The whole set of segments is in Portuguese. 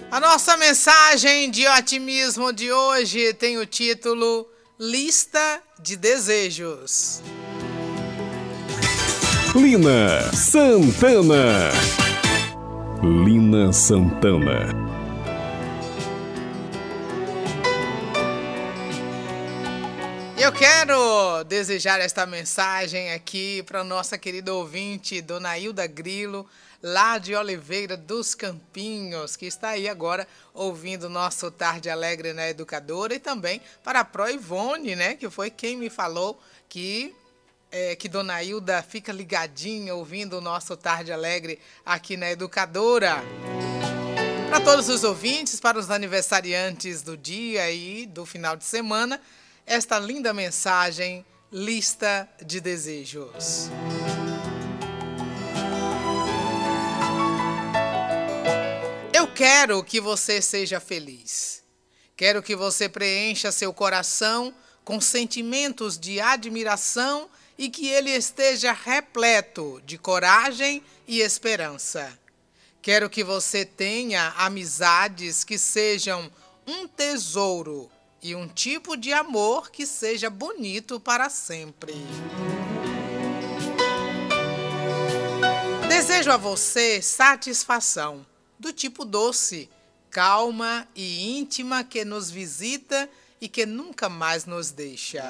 A nossa mensagem de otimismo de hoje tem o título Lista de Desejos. Lina Santana. Lina Santana. Eu quero desejar esta mensagem aqui para nossa querida ouvinte, Dona Hilda Grilo, lá de Oliveira dos Campinhos, que está aí agora ouvindo o nosso Tarde Alegre na Educadora, e também para a Pro Ivone, né, que foi quem me falou que Dona Hilda fica ligadinha ouvindo o nosso Tarde Alegre aqui na Educadora. Para todos os ouvintes, para os aniversariantes do dia e do final de semana, esta linda mensagem, Lista de Desejos. Eu quero que você seja feliz. Quero que você preencha seu coração com sentimentos de admiração e que ele esteja repleto de coragem e esperança. Quero que você tenha amizades que sejam um tesouro e um tipo de amor que seja bonito para sempre. Desejo a você satisfação, do tipo doce, calma e íntima que nos visita e que nunca mais nos deixa.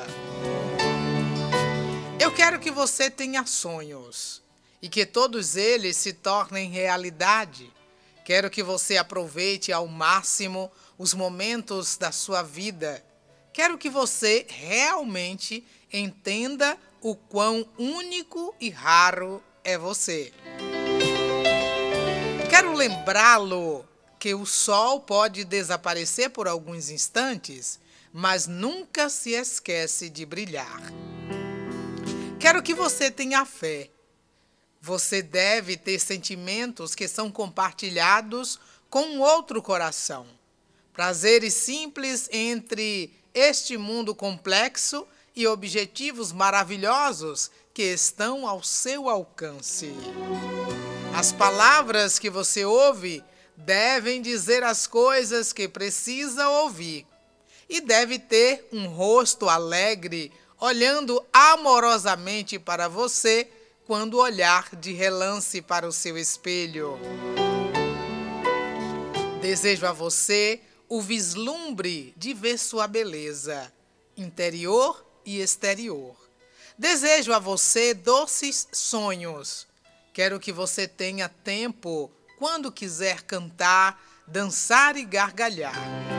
Eu quero que você tenha sonhos e que todos eles se tornem realidade. Quero que você aproveite ao máximo os momentos da sua vida. Quero que você realmente entenda o quão único e raro é você. Quero lembrá-lo que o sol pode desaparecer por alguns instantes, mas nunca se esquece de brilhar. Quero que você tenha fé. Você deve ter sentimentos que são compartilhados com outro coração. Prazeres simples entre este mundo complexo e objetivos maravilhosos que estão ao seu alcance. As palavras que você ouve devem dizer as coisas que precisa ouvir. E deve ter um rosto alegre, olhando amorosamente para você quando olhar de relance para o seu espelho. Desejo a você o vislumbre de ver sua beleza, interior e exterior. Desejo a você doces sonhos. Quero que você tenha tempo quando quiser cantar, dançar e gargalhar.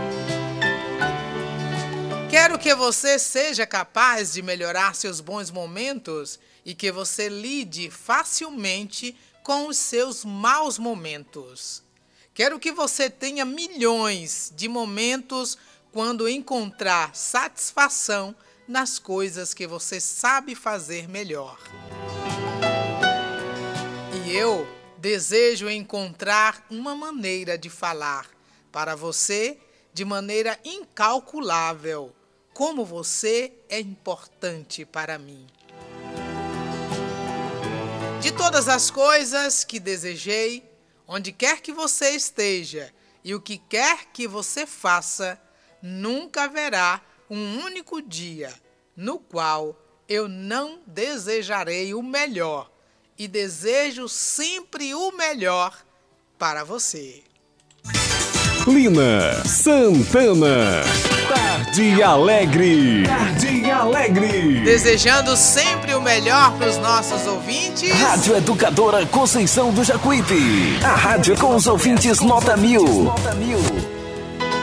Quero que você seja capaz de melhorar seus bons momentos e que você lide facilmente com os seus maus momentos. Quero que você tenha milhões de momentos quando encontrar satisfação nas coisas que você sabe fazer melhor. E eu desejo encontrar uma maneira de falar para você de maneira incalculável como você é importante para mim. De todas as coisas que desejei, onde quer que você esteja e o que quer que você faça, nunca haverá um único dia no qual eu não desejarei o melhor e desejo sempre o melhor para você. Lina Santana. Tarde Alegre. Tarde Alegre. Desejando sempre o melhor para os nossos ouvintes. Rádio Educadora Conceição do Jacuípe. A rádio com os ouvintes nota 1000.